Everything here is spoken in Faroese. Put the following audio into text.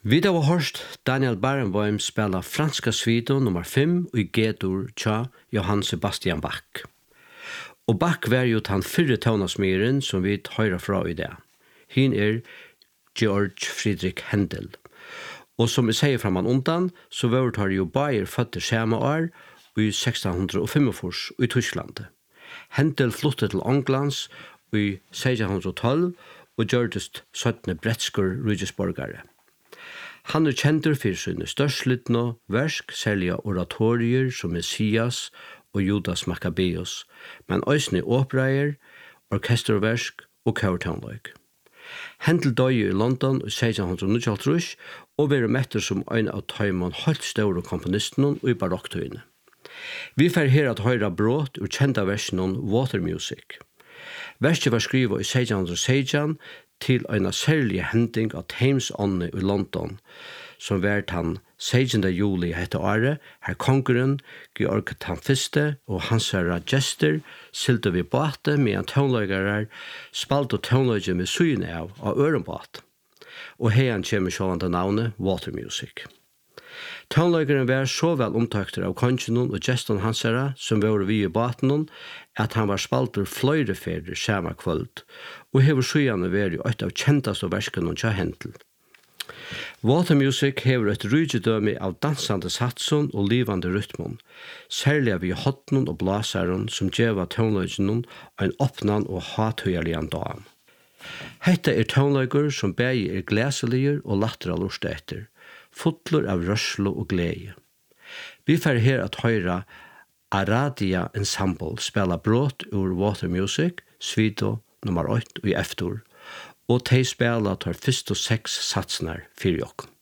Vi har hørt Daniel Barenboim spela franska svito nummer 5 i G-dur tja Johann Sebastian Bach. Og Bach var jo den fyrre tonasmyren som vi høyrer fra i det. Hin Georg Friedrich Händel. Og som vi sier framan undan, så var jo Bayer født samme år i 1645 i Tyskland. Händel flyttet til Anglands i 1612 og gjørtes 17. bretskur rydgesborgare. Han kjentur for sine størslitne versk, særlig oratorier som Messias og Judas Maccabeus, men også operaer, orkesterversk og kaurtonløyk. Händel døy i London i 1629 og var metter som en av tøymon helt store komponistene i barokktøyene. Vi får her at høyre brått ur kjenta versen Water Music. Verset var skrivet i 1616 til en særlig hending av Thames ånne i London, som var den 16. juli hette året, her kongeren Georg V og hans herre gjester silte vi båte med en tonløygere spalt og tonløyge med syne av ørenbåt. Og heien kommer sjålande navnet Water Music. Tonløygeren var så vel omtakter av kongen og gjesten hans herre som var vi i båten, at han var spalter fløyre ferder samme kvöld, og hever sjøene vært et av kjenteste verskene til Händel. Water Music hever et rydgjødømme av dansande satsen og livande rytmen, særlig av i hotnen og blaseren som gjeva tonløygene en åpnan og hathøyalian dag. Hette tonløyger som begge glæseliger og lattere lort etter, fotler av rørslo og glede. Vi får her at høyre Aradia Ensemble spela brått ur Water Music, svito nummer 8 i eftir, og de spela tar 1 og 6 satsnar fyrir jokk.